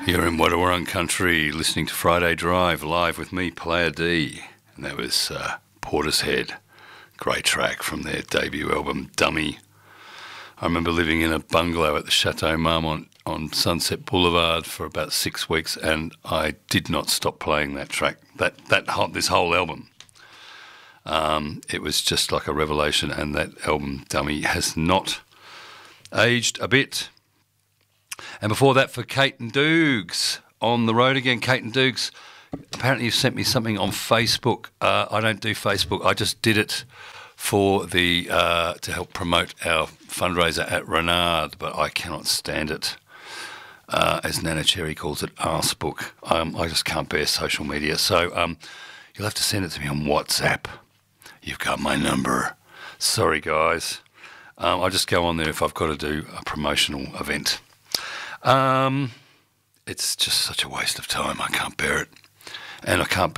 You're in Wadawurrung country, listening to Friday Drive, live with me, Player D. And that was Portishead. Great track from their debut album, Dummy. I remember living in a bungalow at the Chateau Marmont on Sunset Boulevard for about 6 weeks, and I did not stop playing that track, this whole album. It was just like a revelation, and that album, Dummy, has not aged a bit. And before that, for Kate and Dukes, On the Road Again. Kate and Dukes, apparently you sent me something on Facebook. I don't do Facebook. I just did it for to help promote our fundraiser at Renard, but I cannot stand it. As Nana Cherry calls it, arsebook. I just can't bear social media. So you'll have to send it to me on WhatsApp. You've got my number. Sorry, guys. I just go on there if I've got to do a promotional event. It's just such a waste of time. I can't bear it. And I can't